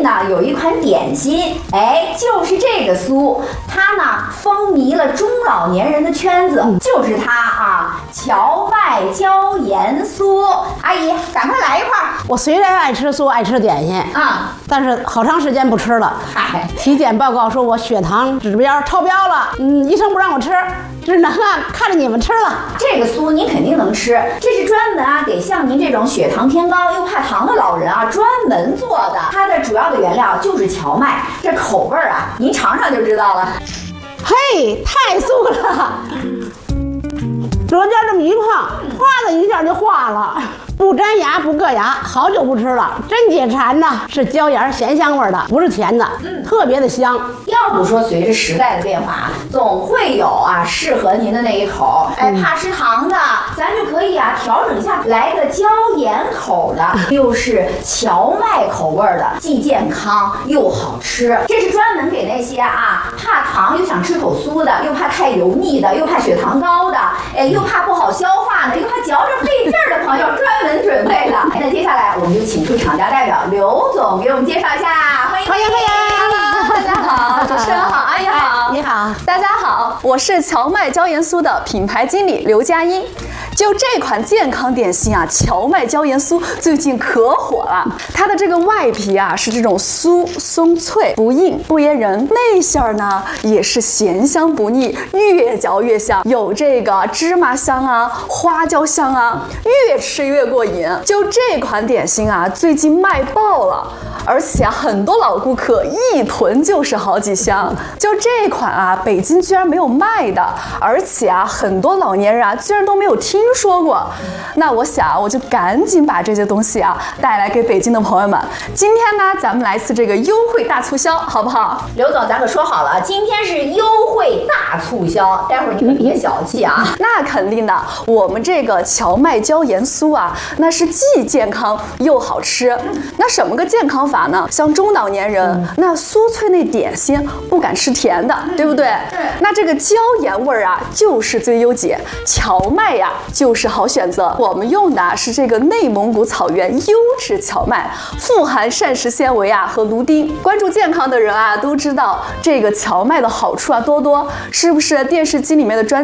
呢有一款点心，哎，就是这个酥，它呢风靡了中老年人的圈子，就是它啊，荞麦椒盐酥。阿姨，赶快来一块。 我虽然爱吃酥，爱吃点心啊，但是好长时间不吃了。体检报告说我血糖指标超标了，医生不让我吃，只能看着你们吃了。 这个酥您肯定能吃，这是专门给像您这种血糖偏高又怕糖的老人专门做的。它的主要的原料就是荞麦，这口味您尝尝就知道了。 嘿，太酥了！舌尖这么一碰，哗的一下就化了，不粘牙不硌牙，好久不吃了，真解馋呐！是椒盐咸香味的，不是甜的，特别的香。 要不说随着时代的变化，总会有适合您的那一口。哎，怕吃糖的，咱就可以调整一下，来个椒盐口的，又是荞麦口味的，既健康又好吃。这是专门给那些怕糖又想吃口酥的，又怕太油腻的，又怕血糖高的，哎，又怕不好消化的，又怕嚼着费劲儿的朋友专门准备的。那接下来我们就请出厂家代表刘总给我们介绍一下，欢迎欢迎欢迎！ 大家好，主持人好，阿姨好， 你好， 大家好，我是荞麦椒盐酥的品牌经理刘佳音。就这款健康点心荞麦椒盐酥最近可火了。它的这个外皮是这种酥松脆不硬不噎人，内馅呢也是咸香不腻，越嚼越香，有这个芝麻香花椒香越吃越过瘾。就这款点心最近卖爆了，而且很多老顾客一囤就是好几箱。就这款北京居然没有卖的，而且很多老年人居然都没有听说过。那我想我就赶紧把这些东西带来给北京的朋友们。今天呢，咱们来一次这个优惠大促销，好不好？ 刘总，咱可说好了，今天是优惠大促销，待会儿你可别小气那肯定的，我们这个荞麦椒盐酥那是既健康又好吃。那什么个健康法呢？像中老年人，那酥脆那点心不敢吃甜的，对不对？ 对。 那这个椒盐味就是最优解，荞麦就是好选择。我们用的是这个内蒙古草原优质荞麦，富含膳食纤维和芦丁。关注健康的人都知道这个荞麦的好处多多，是不是？电视机里面的专